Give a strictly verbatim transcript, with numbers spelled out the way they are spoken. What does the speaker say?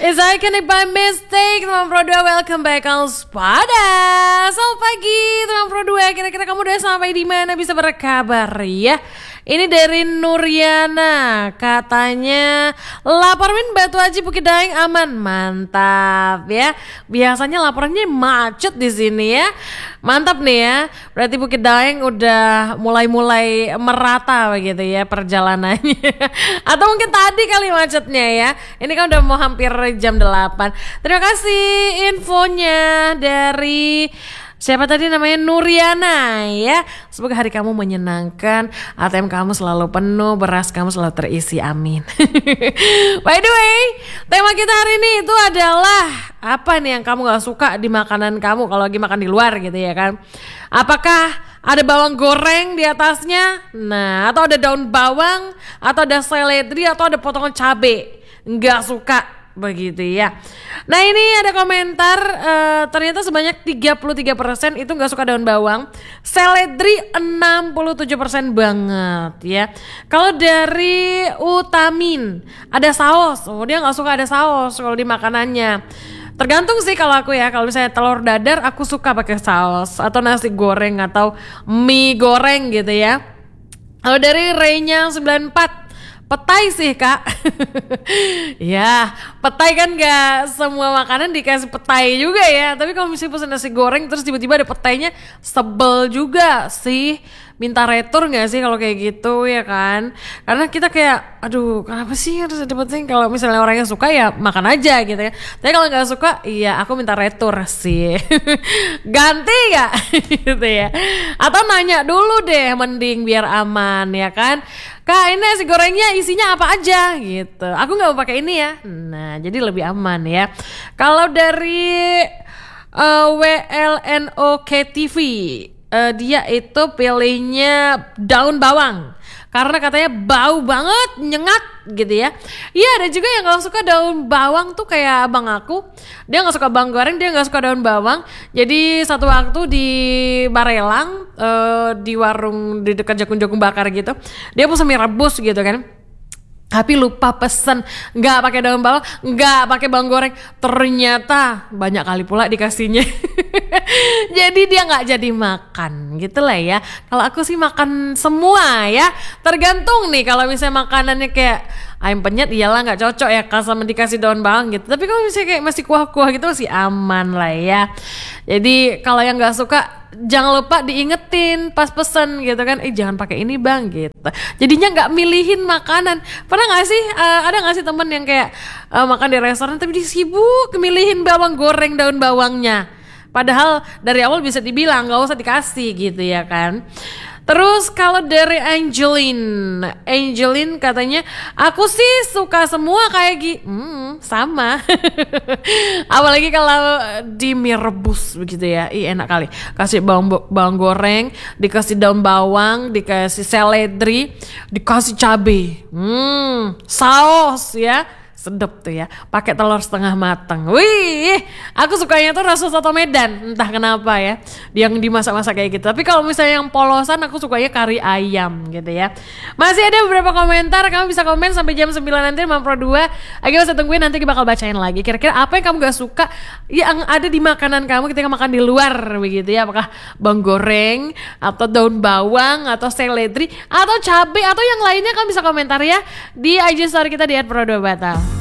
Is iconic by mistake, teman Pro dua, welcome back on Spada. Selamat pagi teman Pro dua, kira-kira kamu udah sampai di mana, bisa berkabar ya? Ini dari Nuriana, katanya lapor Min Batu Haji Bukit Daeng aman, mantap ya. Biasanya laporannya macet di sini ya, mantap nih ya. Berarti Bukit Daeng udah mulai-mulai merata begitu ya perjalanannya. Atau mungkin tadi kali macetnya ya. Ini kan udah mau hampir jam delapan. Terima kasih infonya dari siapa tadi namanya, Nuriana ya. Semoga hari kamu menyenangkan, A T M kamu selalu penuh, beras kamu selalu terisi, amin. By the way, tema kita hari ini itu adalah apa nih yang kamu gak suka di makanan kamu kalau lagi makan di luar gitu ya kan. Apakah ada bawang goreng di atasnya, nah, atau ada daun bawang, atau ada seledri, atau ada potongan cabai, nggak suka begitu ya. Nah ini ada komentar uh, ternyata sebanyak tiga puluh tiga persen itu gak suka daun bawang, seledri enam puluh tujuh persen banget ya. Kalau dari Utamin ada saus, oh dia gak suka ada saus kalau di makanannya. Tergantung sih kalau aku ya, kalau misalnya telur dadar aku suka pakai saus, atau nasi goreng atau mie goreng gitu ya. Kalau dari Reynya sembilan empat, petai sih kak. Ya petai kan gak semua makanan dikasih petai juga ya. Tapi kalau misalnya pesan nasi goreng terus tiba-tiba ada petainya, sebel juga sih. Minta retur gak sih kalau kayak gitu ya kan. Karena kita kayak aduh kenapa sih harus ada petai. Kalau misalnya orangnya suka ya makan aja gitu ya. Tapi kalau gak suka iya aku minta retur sih. Ganti gak? Gitu ya. Atau nanya dulu deh mending biar aman ya kan. Kak ini nasi gorengnya isinya apa aja gitu. Aku gak mau pakai ini ya. Nah jadi lebih aman ya. Kalau dari uh, W L N O K T V, uh, dia itu pilihnya daun bawang karena katanya bau banget, nyengat gitu ya. Iya ada juga yang gak suka daun bawang tuh kayak abang aku. Dia gak suka bawang goreng, dia gak suka daun bawang. Jadi satu waktu di Barelang, uh, di warung di dekat jagung-jagung bakar gitu, dia pesen mie rebus gitu kan. Tapi lupa pesen, nggak pakai daun bawang, nggak pakai bawang goreng. Ternyata banyak kali pula dikasihnya. Jadi dia nggak jadi makan, gitulah ya. Kalau aku sih makan semua ya. Tergantung nih kalau misalnya makanannya kayak ayam penyet, iyalah nggak cocok ya kalau sama dikasih daun bawang gitu. Tapi kalau misalnya kayak masih kuah-kuah gitu masih aman lah ya. Jadi kalau yang nggak suka jangan lupa diingetin pas pesen gitu kan, eh jangan pakai ini bang gitu. Jadinya nggak milihin makanan. Pernah nggak sih uh, ada nggak sih temen yang kayak uh, makan di restoran tapi dia sibuk milihin bawang goreng daun bawangnya. Padahal dari awal bisa dibilang nggak usah dikasih gitu ya kan. Terus kalau dari Angelin, Angelin katanya aku sih suka semua kayak gitu, hmm, sama. Apalagi kalau di mie rebus begitu ya, ih enak kali. Kasih bawang bawang goreng, dikasih daun bawang, dikasih seledri, dikasih cabai, hmm, saus ya. Sedep tuh ya, pakai telur setengah matang. Wih, aku sukanya tuh rasa soto Medan, entah kenapa ya, yang dimasak-masak kayak gitu. Tapi kalau misalnya yang polosan, aku sukanya kari ayam gitu ya. Masih ada beberapa komentar, kamu bisa komen sampai jam sembilan nanti Mam Pro dua. Agak usah tungguin, nanti bakal bacain lagi. Kira-kira apa yang kamu gak suka yang ada di makanan kamu ketika makan di luar begitu ya? Apakah bawang goreng, atau daun bawang, atau seledri, atau cabai, atau yang lainnya? Kamu bisa komentar ya di I G story kita di at pro dua batal.